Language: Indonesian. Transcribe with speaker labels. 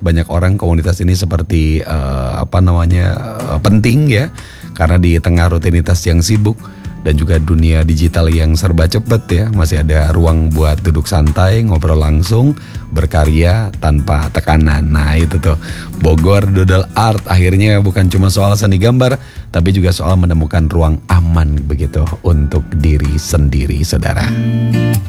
Speaker 1: banyak orang komunitas ini seperti penting ya, karena di tengah rutinitas yang sibuk dan juga dunia digital yang serba cepet ya, masih ada ruang buat duduk santai, ngobrol langsung, berkarya tanpa tekanan. Nah itu tuh, Bogor Doodle Art akhirnya bukan cuma soal seni gambar, tapi juga soal menemukan ruang aman begitu untuk diri sendiri, saudara.